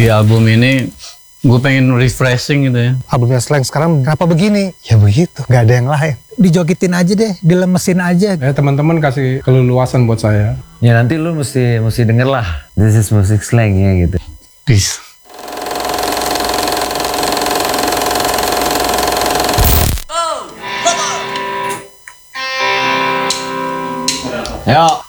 Di album ini gue pengen refreshing gitu ya. Albumnya Slank sekarang kenapa begini? Ya begitu, gak ada yang lain. Dijogitin aja deh, dilemesin aja. Teman-teman kasih keleluasan buat saya. Ya nanti lu mesti denger lah. This is music slang ya gitu. Peace. Ayo.